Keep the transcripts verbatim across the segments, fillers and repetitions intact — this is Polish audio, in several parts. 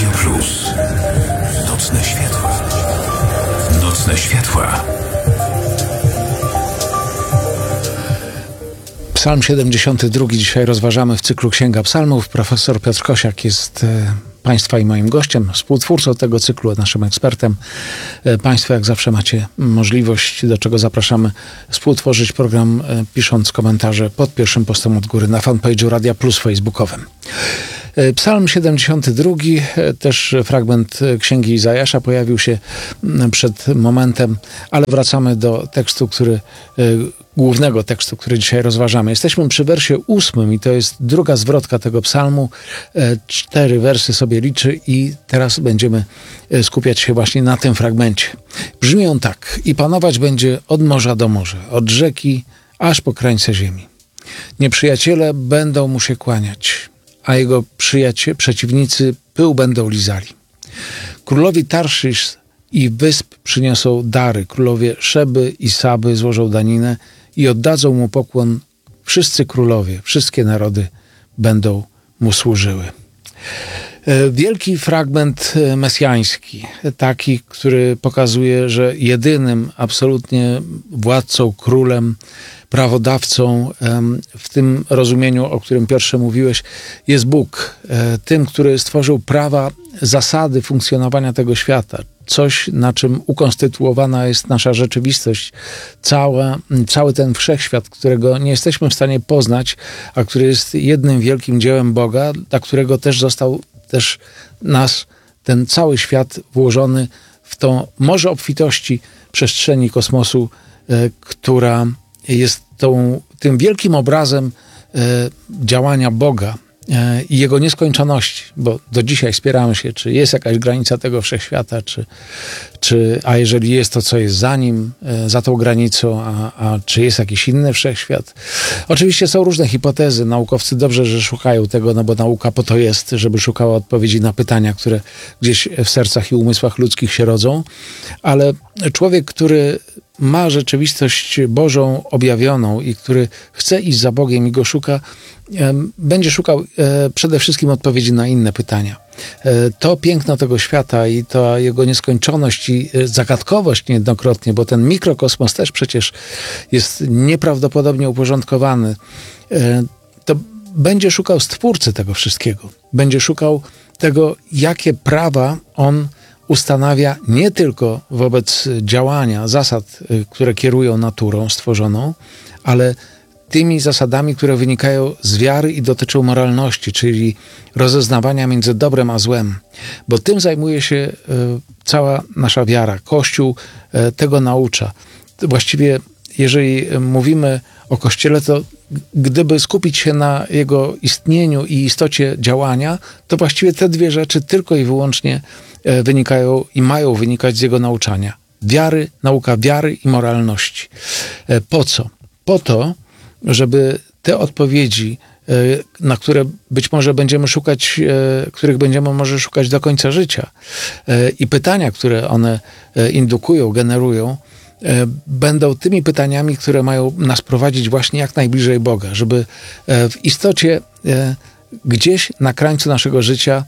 Radio Plus. Nocne światła. Nocne światła. Psalm siedemdziesiąty drugi dzisiaj rozważamy w cyklu Księga Psalmów. Profesor Piotr Kosiak jest e, Państwa i moim gościem, współtwórcą tego cyklu, naszym ekspertem. E, Państwo jak zawsze macie możliwość, do czego zapraszamy, współtworzyć program, e, pisząc komentarze pod pierwszym postem od góry na fanpage'u Radia Plus facebookowym. E, Psalm siedemdziesiąty drugi, e, też fragment Księgi Izajasza pojawił się m, przed momentem, ale wracamy do tekstu, który e, głównego tekstu, który dzisiaj rozważamy. Jesteśmy przy wersie ósmym i to jest druga zwrotka tego psalmu. E, cztery wersy sobie liczy i teraz będziemy skupiać się właśnie na tym fragmencie. Brzmi on tak. I panować będzie od morza do morza, od rzeki aż po krańce ziemi. Nieprzyjaciele będą mu się kłaniać, a jego przyjaciele, przeciwnicy pył będą lizali. Królowi Tarszysz i wysp przyniosą dary. Królowie Szeby i Saby złożą daninę i oddadzą mu pokłon. Wszyscy królowie, wszystkie narody będą mu służyły. Wielki fragment mesjański, taki, który pokazuje, że jedynym absolutnie władcą, królem, prawodawcą w tym rozumieniu, o którym Piotrze mówiłeś, jest Bóg. Tym, który stworzył prawa, zasady funkcjonowania tego świata. Coś, na czym ukonstytuowana jest nasza rzeczywistość. Cała, cały ten wszechświat, którego nie jesteśmy w stanie poznać, a który jest jednym wielkim dziełem Boga, dla którego też został też nas, ten cały świat włożony w to morze obfitości przestrzeni kosmosu, e, która jest tą, tym wielkim obrazem e, działania Boga e, i Jego nieskończoności, bo do dzisiaj spieramy się, czy jest jakaś granica tego wszechświata, czy, czy a jeżeli jest, to co jest za nim, e, za tą granicą, a, a czy jest jakiś inny wszechświat. Oczywiście są różne hipotezy. Naukowcy dobrze, że szukają tego, no bo nauka po to jest, żeby szukała odpowiedzi na pytania, które gdzieś w sercach i umysłach ludzkich się rodzą, ale człowiek, który ma rzeczywistość Bożą objawioną i który chce iść za Bogiem i Go szuka, będzie szukał przede wszystkim odpowiedzi na inne pytania. To piękno tego świata i ta jego nieskończoność i zagadkowość niejednokrotnie, bo ten mikrokosmos też przecież jest nieprawdopodobnie uporządkowany, to będzie szukał Stwórcy tego wszystkiego. Będzie szukał tego, jakie prawa On ustanawia nie tylko wobec działania, zasad, które kierują naturą stworzoną, ale tymi zasadami, które wynikają z wiary i dotyczą moralności, czyli rozeznawania między dobrem a złem. Bo tym zajmuje się y, cała nasza wiara. Kościół y, tego naucza. Właściwie, jeżeli mówimy o Kościele, to gdyby skupić się na jego istnieniu i istocie działania, to właściwie te dwie rzeczy tylko i wyłącznie y, wynikają i mają wynikać z jego nauczania. Wiary, nauka wiary i moralności. Y, po co? Po to, żeby te odpowiedzi, na które być może będziemy szukać, których będziemy może szukać do końca życia, i pytania, które one indukują, generują, będą tymi pytaniami, które mają nas prowadzić właśnie jak najbliżej Boga, żeby w istocie gdzieś na krańcu naszego życia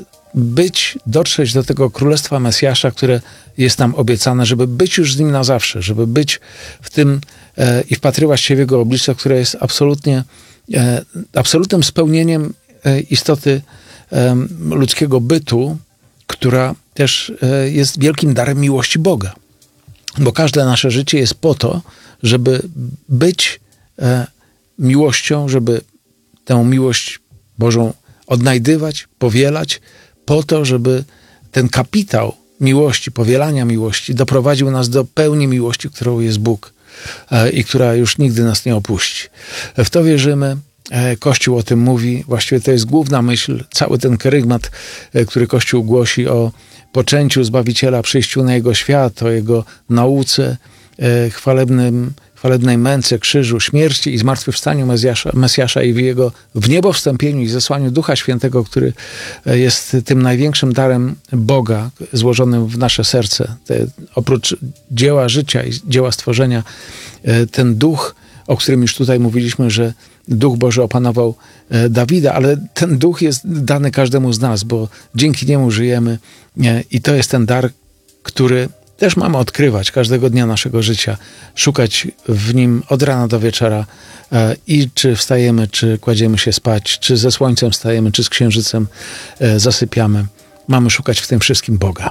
być, dotrzeć do tego Królestwa Mesjasza, które jest nam obiecane, żeby być już z Nim na zawsze, żeby być w tym e, i wpatrywać się w Jego oblicze, które jest absolutnie, e, absolutnym spełnieniem e, istoty e, ludzkiego bytu, która też e, jest wielkim darem miłości Boga. Bo każde nasze życie jest po to, żeby być e, miłością, żeby tę miłość Bożą odnajdywać, powielać, po to, żeby ten kapitał miłości, powielania miłości doprowadził nas do pełni miłości, którą jest Bóg e, i która już nigdy nas nie opuści. W to wierzymy. E, Kościół o tym mówi. Właściwie to jest główna myśl, cały ten kerygmat, e, który Kościół głosi o poczęciu Zbawiciela, przyjściu na Jego świat, o Jego nauce, e, chwalebnym chwalebnej męce, krzyżu, śmierci i zmartwychwstaniu Mesjasza, Mesjasza i w Jego w niebo wstąpieniu i zesłaniu Ducha Świętego, który jest tym największym darem Boga złożonym w nasze serce. Te, oprócz dzieła życia i dzieła stworzenia, ten Duch o którym już tutaj mówiliśmy, że Duch Boży opanował Dawida, ale ten duch jest dany każdemu z nas, bo dzięki niemu żyjemy i to jest ten dar, który też mamy odkrywać każdego dnia naszego życia, szukać w nim od rana do wieczora i czy wstajemy, czy kładziemy się spać, czy ze słońcem wstajemy, czy z księżycem zasypiamy. Mamy szukać w tym wszystkim Boga.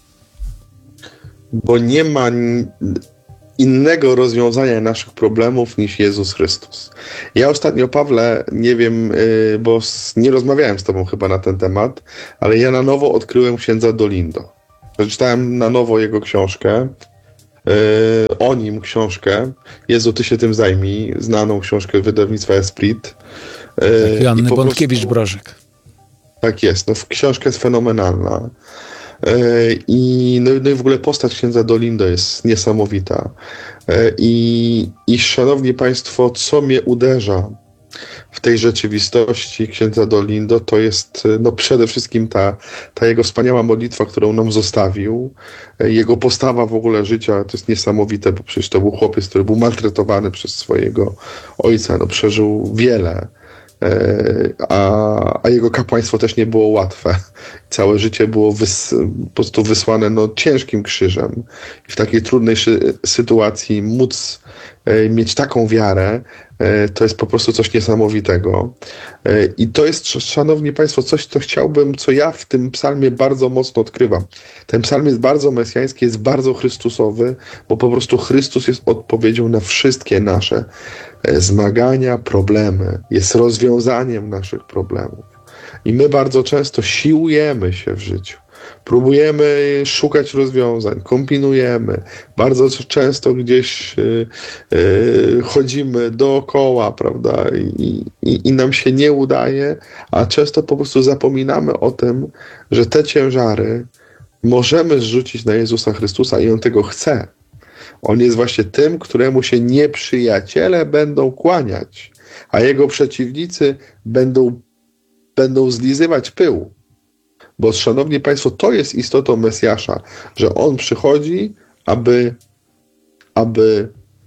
Bo nie ma innego rozwiązania naszych problemów niż Jezus Chrystus. Ja ostatnio, Pawle, nie wiem, bo nie rozmawiałem z tobą chyba na ten temat, ale ja na nowo odkryłem księdza Dolindo. Przeczytałem na nowo jego książkę, yy, o nim książkę. Jezu, ty się tym zajmij. Znaną książkę wydawnictwa Esprit. Yy, Joanny Bątkiewicz-Brożek. Tak jest. No, książka jest fenomenalna. Yy, i, no, no i w ogóle postać księdza Dolindo jest niesamowita. Yy, i, I szanowni państwo, co mnie uderza w tej rzeczywistości księdza Dolindo, to jest no, przede wszystkim ta, ta jego wspaniała modlitwa, którą nam zostawił. Jego postawa w ogóle życia to jest niesamowite, bo przecież to był chłopiec, który był maltretowany przez swojego ojca, no, przeżył wiele. A, a jego kapłaństwo też nie było łatwe. Całe życie było wys, po prostu wysłane no, ciężkim krzyżem. I w takiej trudnej szy, sytuacji móc e, mieć taką wiarę, e, to jest po prostu coś niesamowitego. E, I to jest, szanowni państwo, coś, co chciałbym, co ja w tym psalmie bardzo mocno odkrywam. Ten psalm jest bardzo mesjański, jest bardzo chrystusowy, bo po prostu Chrystus jest odpowiedzią na wszystkie nasze zmagania, problemy, jest rozwiązaniem naszych problemów. I my bardzo często siłujemy się w życiu. Próbujemy szukać rozwiązań, kombinujemy. Bardzo często gdzieś yy, yy, chodzimy dookoła, prawda? I, i, I nam się nie udaje, a często po prostu zapominamy o tym, że te ciężary możemy zrzucić na Jezusa Chrystusa i On tego chce. On jest właśnie tym, któremu się nieprzyjaciele będą kłaniać, a jego przeciwnicy będą, będą zlizywać pył. Bo, szanowni państwo, to jest istotą Mesjasza, że on przychodzi, aby, aby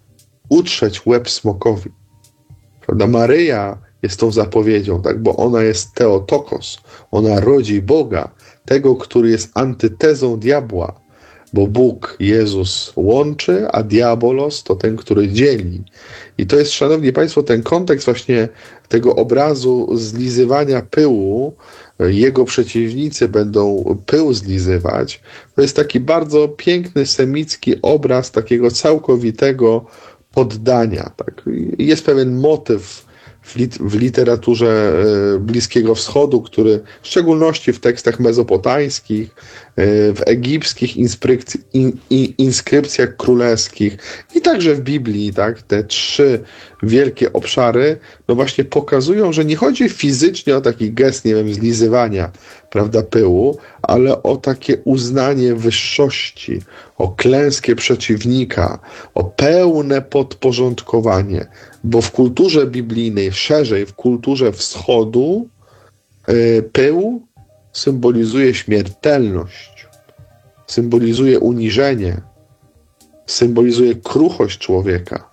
utrzeć łeb smokowi. Prawda? Maryja jest tą zapowiedzią, tak? Bo ona jest Theotokos, ona rodzi Boga, tego, który jest antytezą diabła. Bo Bóg, Jezus łączy, a diabolos to ten, który dzieli. I to jest, szanowni państwo, ten kontekst właśnie tego obrazu zlizywania pyłu. Jego przeciwnicy będą pył zlizywać. To jest taki bardzo piękny semicki obraz takiego całkowitego poddania. Tak? Jest pewien motyw w, lit w literaturze Bliskiego Wschodu, który w szczególności w tekstach mezopotańskich, w egipskich inskrypcji, in, in, inskrypcjach królewskich i także w Biblii, tak, te trzy wielkie obszary, no właśnie pokazują, że nie chodzi fizycznie o taki gest, nie wiem, zlizywania, prawda, pyłu, ale o takie uznanie wyższości, o klęskę przeciwnika, o pełne podporządkowanie, bo w kulturze biblijnej, szerzej w kulturze wschodu, yy, pył symbolizuje śmiertelność, symbolizuje uniżenie, symbolizuje kruchość człowieka.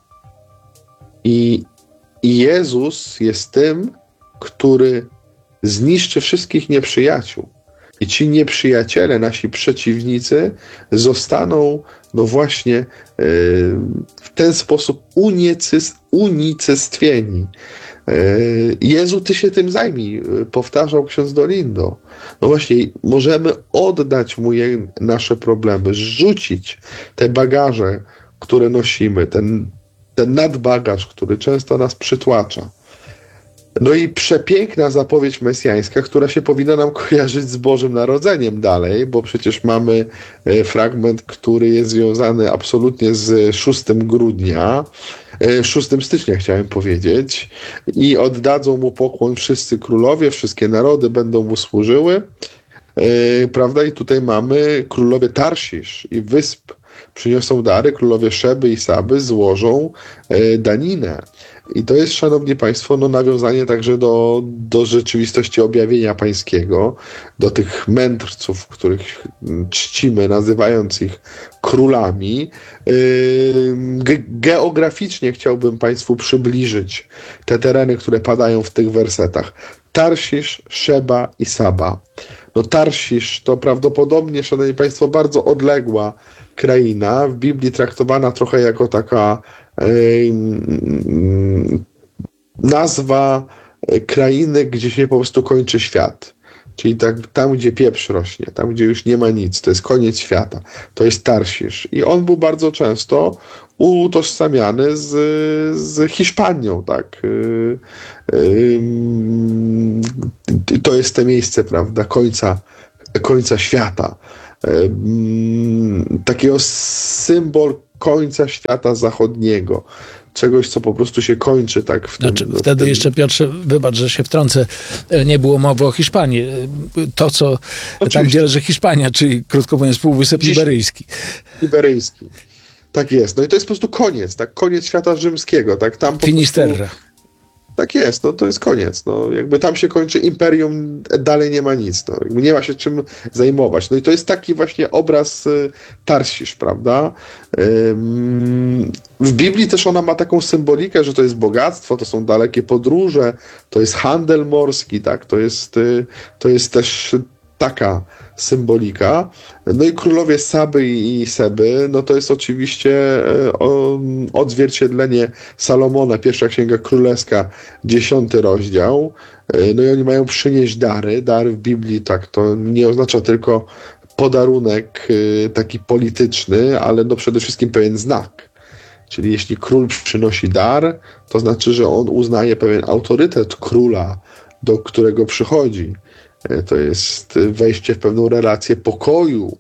I, I Jezus jest tym, który zniszczy wszystkich nieprzyjaciół. I ci nieprzyjaciele, nasi przeciwnicy zostaną no właśnie yy, w ten sposób unicys, unicestwieni. Yy, Jezu, ty się tym zajmij, powtarzał ksiądz Dolindo. No właśnie, możemy oddać mu je, nasze problemy, rzucić te bagaże, które nosimy, ten, ten nadbagaż, który często nas przytłacza. No i przepiękna zapowiedź mesjańska, która się powinna nam kojarzyć z Bożym Narodzeniem dalej, bo przecież mamy fragment, który jest związany absolutnie z szóstego grudnia, szóstego stycznia chciałem powiedzieć, i oddadzą mu pokłon wszyscy królowie, wszystkie narody będą mu służyły, prawda? I tutaj mamy królowie Tarsisz i wysp, przyniosą dary, królowie Szeby i Saby złożą daninę. I to jest, szanowni państwo, no nawiązanie także do, do rzeczywistości objawienia pańskiego, do tych mędrców, których czcimy, nazywając ich królami. Ge- geograficznie chciałbym państwu przybliżyć te tereny, które padają w tych wersetach. Tarsisz, Szeba i Saba. No Tarsisz to prawdopodobnie, szanowni państwo, bardzo odległa kraina, w Biblii traktowana trochę jako taka e, nazwa krainy, gdzie się po prostu kończy świat. Czyli tak, tam, gdzie pieprz rośnie, tam, gdzie już nie ma nic, to jest koniec świata. To jest Tarsisz. I on był bardzo często utożsamiany z, z Hiszpanią, tak. To jest to miejsce, prawda, końca, końca świata. Takiego symbol końca świata zachodniego. Czegoś, co po prostu się kończy tak w tym... Znaczy, wtedy w tym... jeszcze, Piotrze, wybacz, że się wtrącę, nie było mowy o Hiszpanii. To, co Oczywiście. Tam, gdzie leży Hiszpania, czyli krótko mówiąc Półwysep Dziś... Iberyjski. Iberyjski. Tak jest. No i to jest po prostu koniec, tak? Koniec świata rzymskiego, tak? Tam po Finisterra. Prostu... Tak jest, no to jest koniec. No, jakby tam się kończy imperium, dalej nie ma nic. No, jakby nie ma się czym zajmować. No i to jest taki właśnie obraz y, Tarsisz, prawda? Ym, w Biblii też ona ma taką symbolikę, że to jest bogactwo, to są dalekie podróże, to jest handel morski, tak? To jest, y, to jest też taka symbolika. No i królowie Saby i Seby, no to jest oczywiście odzwierciedlenie Salomona, pierwsza księga królewska, dziesiąty rozdział. No i oni mają przynieść dary. Dary w Biblii, tak, to nie oznacza tylko podarunek taki polityczny, ale no przede wszystkim pewien znak. Czyli jeśli król przynosi dar, to znaczy, że on uznaje pewien autorytet króla, do którego przychodzi. To jest wejście w pewną relację pokoju,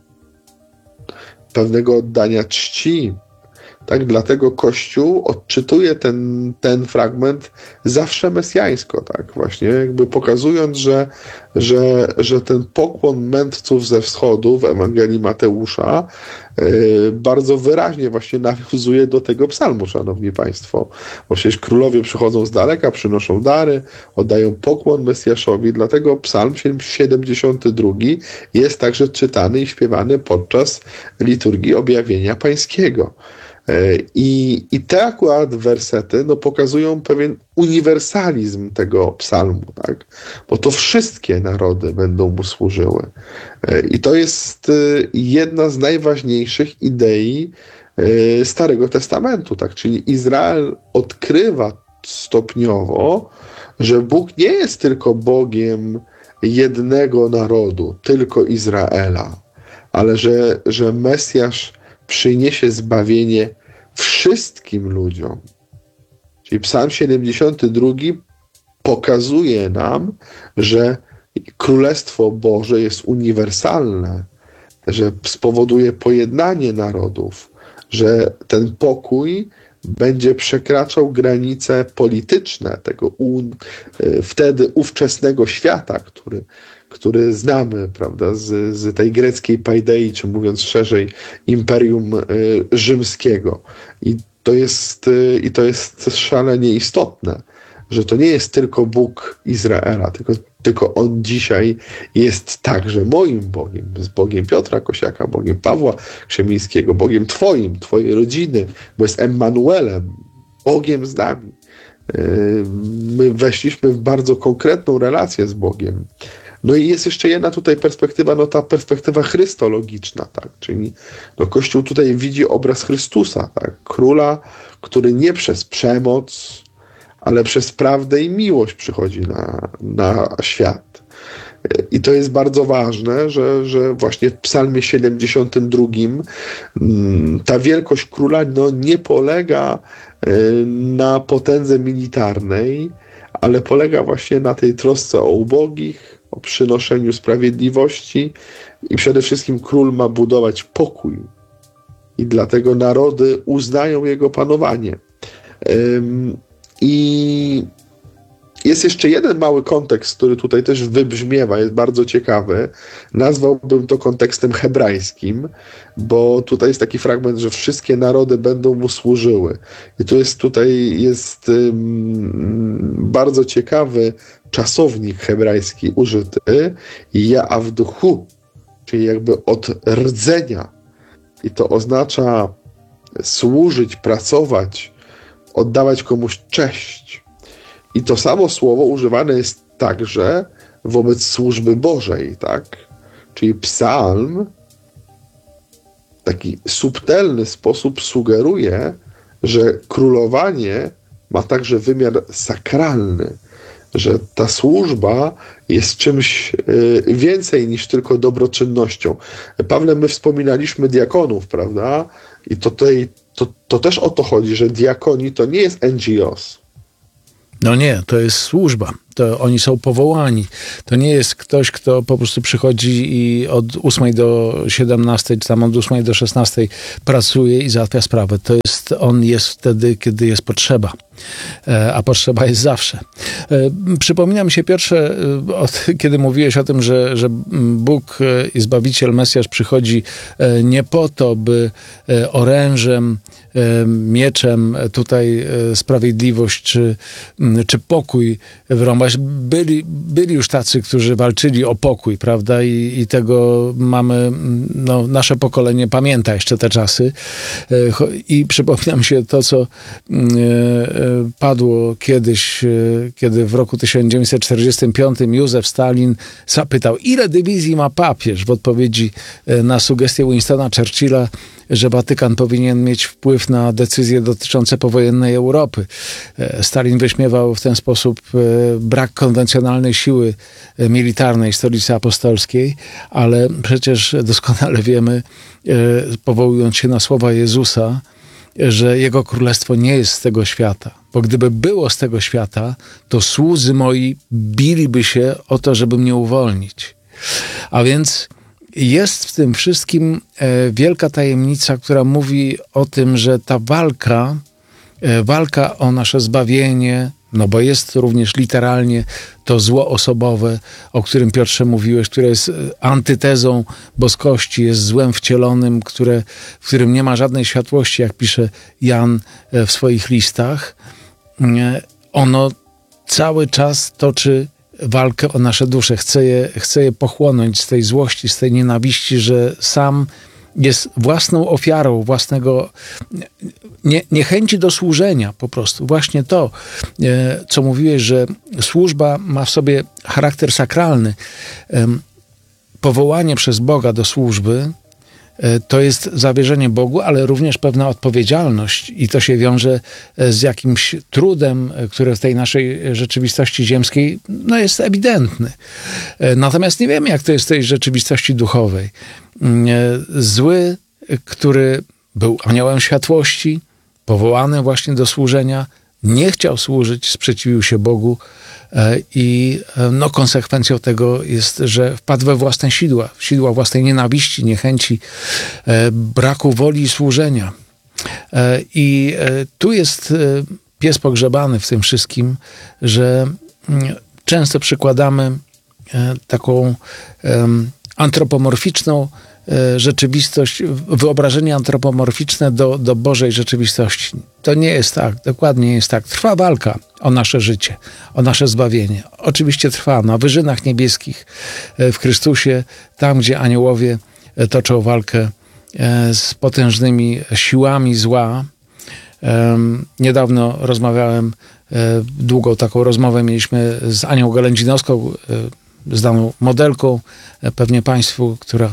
pewnego oddania czci. Tak, dlatego Kościół odczytuje ten, ten fragment zawsze mesjańsko, tak, właśnie jakby pokazując, że, że, że ten pokłon mędrców ze wschodu w Ewangelii Mateusza yy, bardzo wyraźnie właśnie nawiązuje do tego psalmu, szanowni państwo. Bo przecież królowie przychodzą z daleka, przynoszą dary, oddają pokłon Mesjaszowi, dlatego psalm siedemdziesiąty drugi jest także czytany i śpiewany podczas liturgii objawienia pańskiego. I, I te akurat wersety no, pokazują pewien uniwersalizm tego psalmu, tak? Bo to wszystkie narody będą mu służyły. I to jest jedna z najważniejszych idei Starego Testamentu, tak? Czyli Izrael odkrywa stopniowo, że Bóg nie jest tylko Bogiem jednego narodu, tylko Izraela, ale że, że Mesjasz przyniesie zbawienie wszystkim ludziom. Czyli Psalm siedemdziesiąty drugi pokazuje nam, że Królestwo Boże jest uniwersalne, że spowoduje pojednanie narodów, że ten pokój będzie przekraczał granice polityczne tego u, wtedy ówczesnego świata, który który znamy, prawda, z, z tej greckiej paidei, czy mówiąc szerzej, imperium y, rzymskiego. I to jest, y, i to jest szalenie istotne, że to nie jest tylko Bóg Izraela, tylko, tylko On dzisiaj jest także moim Bogiem, jest Bogiem Piotra Kosiaka, Bogiem Pawła Krzemińskiego, Bogiem Twoim, Twojej rodziny, bo jest Emmanuelem, Bogiem z nami. Y, my weszliśmy w bardzo konkretną relację z Bogiem. No i jest jeszcze jedna tutaj perspektywa, no ta perspektywa chrystologiczna, tak, czyli no Kościół tutaj widzi obraz Chrystusa, tak, króla, który nie przez przemoc, ale przez prawdę i miłość przychodzi na, na świat. I to jest bardzo ważne, że, że właśnie w Psalmie siedemdziesiątym drugim ta wielkość króla no, nie polega na potędze militarnej, ale polega właśnie na tej trosce o ubogich, o przynoszeniu sprawiedliwości i przede wszystkim król ma budować pokój. I dlatego narody uznają jego panowanie. I Jest jeszcze jeden mały kontekst, który tutaj też wybrzmiewa, jest bardzo ciekawy. Nazwałbym to kontekstem hebrajskim, bo tutaj jest taki fragment, że wszystkie narody będą mu służyły. I tu jest tutaj jest um, bardzo ciekawy czasownik hebrajski użyty, ja'avduhu, czyli jakby od rdzenia. I to oznacza służyć, pracować, oddawać komuś cześć. I to samo słowo używane jest także wobec służby Bożej, tak? Czyli psalm w taki subtelny sposób sugeruje, że królowanie ma także wymiar sakralny, że ta służba jest czymś więcej niż tylko dobroczynnością. Pawle, my wspominaliśmy diakonów, prawda? I to, tutaj, to, to też o to chodzi, że diakoni to nie jest N G O s. No nie, to jest służba. To oni są powołani. To nie jest ktoś, kto po prostu przychodzi i od ósmej do siedemnastej, czy tam od ósmej do szesnastej pracuje i załatwia sprawę. To jest, on jest wtedy, kiedy jest potrzeba. A potrzeba jest zawsze. Przypomina mi się, Piotrze, od, kiedy mówiłeś o tym, że, że Bóg i Zbawiciel, Mesjasz przychodzi nie po to, by orężem, mieczem tutaj sprawiedliwość czy, czy pokój wrąbać. Byli, byli już tacy, którzy walczyli o pokój, prawda? I, i tego mamy, no, nasze pokolenie pamięta jeszcze te czasy. I przypomina mi się to, co padło kiedyś, kiedy w roku tysiąc dziewięćset czterdziestym piątym Józef Stalin zapytał, ile dywizji ma papież, w odpowiedzi na sugestię Winstona Churchilla, że Watykan powinien mieć wpływ na decyzje dotyczące powojennej Europy. Stalin wyśmiewał w ten sposób brak konwencjonalnej siły militarnej stolicy apostolskiej, ale przecież doskonale wiemy, powołując się na słowa Jezusa, że Jego Królestwo nie jest z tego świata. Bo gdyby było z tego świata, to słudzy moi biliby się o to, żeby mnie uwolnić. A więc jest w tym wszystkim wielka tajemnica, która mówi o tym, że ta walka, walka o nasze zbawienie, no bo jest również literalnie to zło osobowe, o którym, Piotrze, mówiłeś, które jest antytezą boskości, jest złem wcielonym, które, w którym nie ma żadnej światłości, jak pisze Jan w swoich listach. Ono cały czas toczy walkę o nasze dusze. Chce je, chce je pochłonąć z tej złości, z tej nienawiści, że sam jest własną ofiarą, własnego nie, niechęci do służenia po prostu. Właśnie to, co mówiłeś, że służba ma w sobie charakter sakralny. Powołanie przez Boga do służby to jest zawierzenie Bogu, ale również pewna odpowiedzialność i to się wiąże z jakimś trudem, który w tej naszej rzeczywistości ziemskiej no jest ewidentny. Natomiast nie wiemy, jak to jest w tej rzeczywistości duchowej. Zły, który był aniołem światłości, powołany właśnie do służenia, nie chciał służyć, sprzeciwił się Bogu i no, konsekwencją tego jest, że wpadł we własne sidła, sidła własnej nienawiści, niechęci, braku woli i służenia. I tu jest pies pogrzebany w tym wszystkim, że często przykładamy taką antropomorficzną rzeczywistość, wyobrażenie antropomorficzne do, do Bożej rzeczywistości. To nie jest tak, dokładnie nie jest tak. Trwa walka o nasze życie, o nasze zbawienie. Oczywiście trwa na wyżynach niebieskich w Chrystusie, tam gdzie aniołowie toczą walkę z potężnymi siłami zła. Niedawno rozmawiałem, długą taką rozmowę mieliśmy z Anią Golędzinowską, znaną modelką, pewnie Państwu, która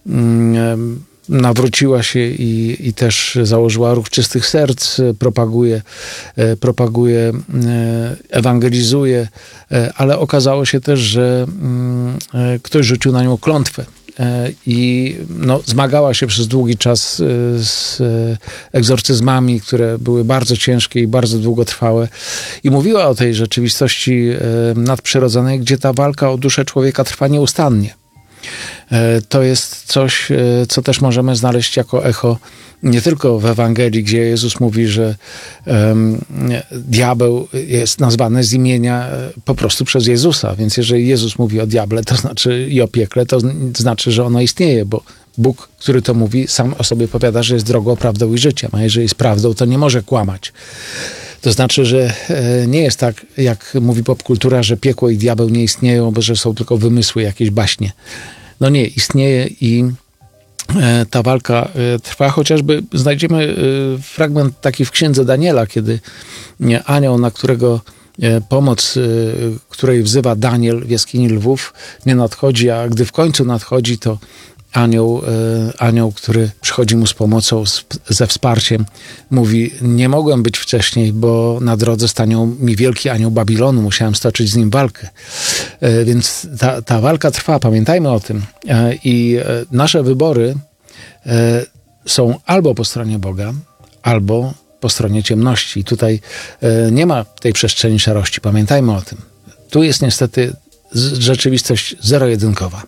nawróciła się i, i też założyła ruch czystych serc, propaguje, propaguje, ewangelizuje, ale okazało się też, że ktoś rzucił na nią klątwę i no, zmagała się przez długi czas z egzorcyzmami, które były bardzo ciężkie i bardzo długotrwałe i mówiła o tej rzeczywistości nadprzyrodzonej, gdzie ta walka o duszę człowieka trwa nieustannie. To jest coś, co też możemy znaleźć jako echo nie tylko w Ewangelii, gdzie Jezus mówi, że um, diabeł jest nazwany z imienia po prostu przez Jezusa. Więc jeżeli Jezus mówi o diable, to znaczy i o piekle, to znaczy, że ono istnieje, bo Bóg, który to mówi, sam o sobie powiada, że jest drogą, prawdą i życiem. A jeżeli jest prawdą, to nie może kłamać. To znaczy, że nie jest tak, jak mówi popkultura, że piekło i diabeł nie istnieją, bo że są tylko wymysły, jakieś baśnie. No nie, istnieje i ta walka trwa. Chociażby znajdziemy fragment taki w księdze Daniela, kiedy anioł, na którego pomoc, której wzywa Daniel w jaskini lwów, nie nadchodzi, a gdy w końcu nadchodzi, to Anioł, anioł, który przychodzi mu z pomocą, z, ze wsparciem, mówi: nie mogłem być wcześniej, bo na drodze stanął mi wielki anioł Babilonu, musiałem stoczyć z nim walkę. Więc ta, ta walka trwa, pamiętajmy o tym. I nasze wybory są albo po stronie Boga, albo po stronie ciemności. I tutaj nie ma tej przestrzeni szarości, pamiętajmy o tym. Tu jest niestety rzeczywistość zero-jedynkowa.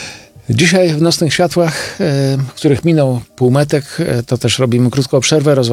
Dzisiaj w Nocnych Światłach, w których minął półmetek, to też robimy krótką przerwę.